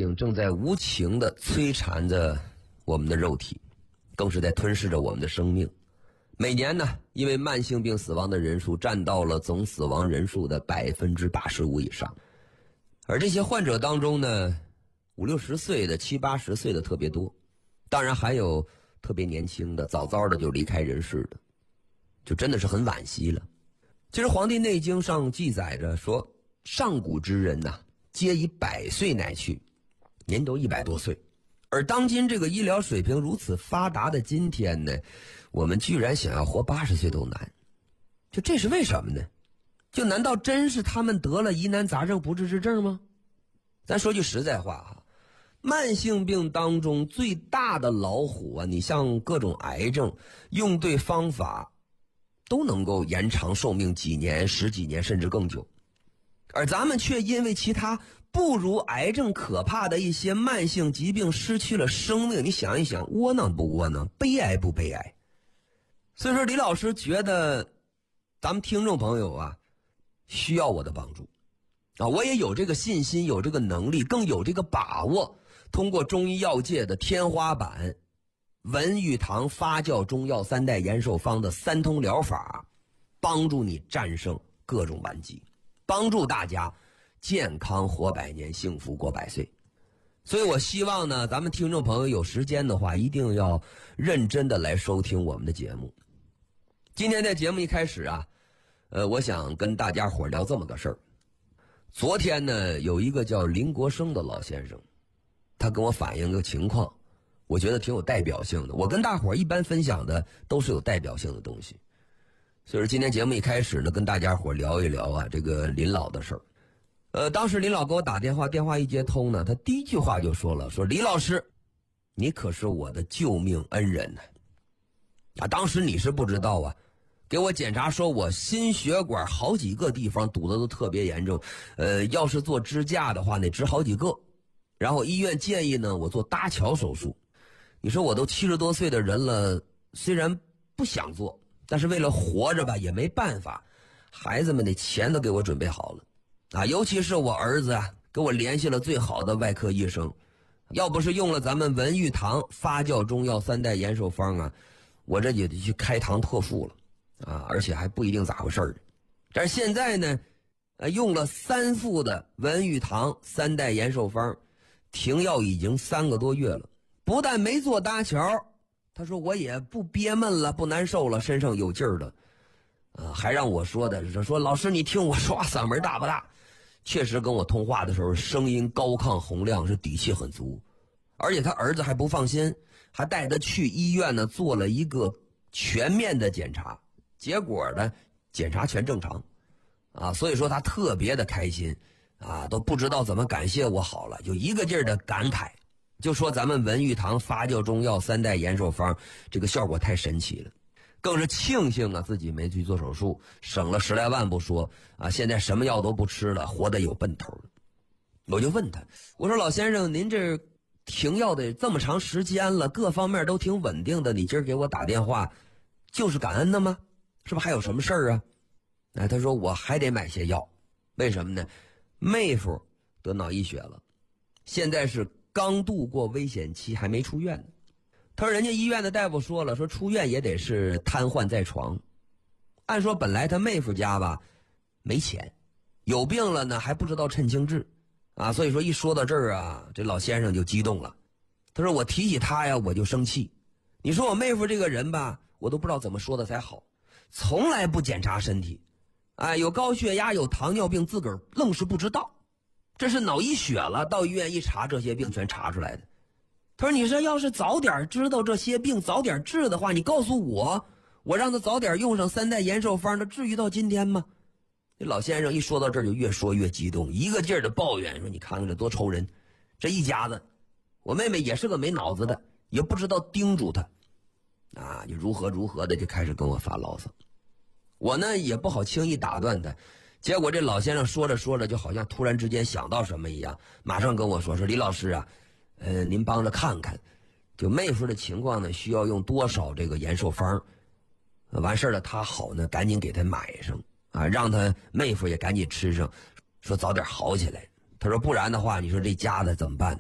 病正在无情地摧残着我们的肉体，更是在吞噬着我们的生命。每年呢，因为慢性病死亡的人数占到了总死亡人数的85%以上。而这些患者当中呢，50、60岁的、70、80岁的特别多，当然还有特别年轻的，早早的就离开人世的，就真的是很惋惜了。其实《黄帝内经》上记载着说，上古之人呐，皆以100岁乃去，您都100多岁。而当今这个医疗水平如此发达的今天呢，我们居然想要活80岁都难。就这是为什么呢？就难道真是他们得了疑难杂症不治之症吗？咱说句实在话哈，慢性病当中最大的老虎啊，你像各种癌症，用对方法都能够延长寿命几年、10几年甚至更久。而咱们却因为其他不如癌症可怕的一些慢性疾病失去了生命，你想一想，窝囊不窝囊，悲哀不悲哀？所以说李老师觉得咱们听众朋友啊需要我的帮助啊，我也有这个信心，有这个能力，更有这个把握，通过中医药界的天花板文玉堂发酵中药3代延寿方的3通疗法，帮助你战胜各种顽疾，帮助大家健康活100年，幸福过100岁。所以我希望呢，咱们听众朋友有时间的话，一定要认真的来收听我们的节目。今天在节目一开始啊，我想跟大家伙聊这么个事儿。昨天呢，有一个叫林国生的老先生，他跟我反映个情况，我觉得挺有代表性的。我跟大伙一般分享的都是有代表性的东西。所以说今天节目一开始呢，跟大家伙聊一聊啊这个林老的事儿。当时林老给我打电话，电话一接通呢，他第一句话就说了，说李老师，你可是我的救命恩人呢。啊，当时你是不知道啊，给我检查说我心血管好几个地方堵得都特别严重，要是做支架的话得支好几个，然后医院建议呢我做搭桥手术。你说我都70多岁的人了，虽然不想做，但是为了活着吧也没办法，孩子们的钱都给我准备好了啊，尤其是我儿子啊，给我联系了最好的外科医生，要不是用了咱们文玉堂发酵中药3代延寿方啊，我这就得去开膛破腹了啊，而且还不一定咋回事儿。但是现在呢，用了3副的文玉堂3代延寿方，停药已经3个多月了，不但没做搭桥，他说我也不憋闷了，不难受了，身上有劲儿了。还让我说的说老师你听我说话嗓门大不大？确实跟我通话的时候声音高亢洪亮，是底气很足。而且他儿子还不放心，还带他去医院呢做了一个全面的检查，结果呢检查全正常啊，所以说他特别的开心啊，都不知道怎么感谢我好了，就一个劲儿的感慨，就说咱们文玉堂发酵中药3代延寿方这个效果太神奇了。更是庆幸啊，自己没去做手术，省了10来万不说啊，现在什么药都不吃了，活得有奔头了。我就问他，我说老先生，您这停药的这么长时间了，各方面都挺稳定的，你今儿给我打电话，就是感恩的吗？是不是还有什么事儿啊？他说我还得买些药，为什么呢？妹夫得脑溢血了，现在是刚度过危险期，还没出院呢。他说人家医院的大夫说了，说出院也得是瘫痪在床。按说本来他妹夫家吧没钱，有病了呢还不知道趁轻治啊，所以说一说到这儿啊，这老先生就激动了。他说我提起他呀我就生气，你说我妹夫这个人吧，我都不知道怎么说的才好，从来不检查身体，有高血压有糖尿病自个儿愣是不知道，这是脑溢血了，到医院一查这些病全查出来的。他说你说要是早点知道这些病早点治的话，你告诉我，我让他早点用上3代延寿方，他至于到今天吗？这老先生一说到这儿就越说越激动，一个劲儿的抱怨说你看看这多愁人，这一家子，我妹妹也是个没脑子的，也不知道叮嘱他啊，就如何的就开始跟我发牢骚。我呢也不好轻易打断他，结果这老先生说着说着就好像突然之间想到什么一样，马上跟我说李老师啊，您帮着看看，就妹夫的情况呢，需要用多少这个延寿方？完事儿了，他好呢，赶紧给他买上啊，让他妹夫也赶紧吃上，说早点好起来。他说不然的话，你说这家子怎么办？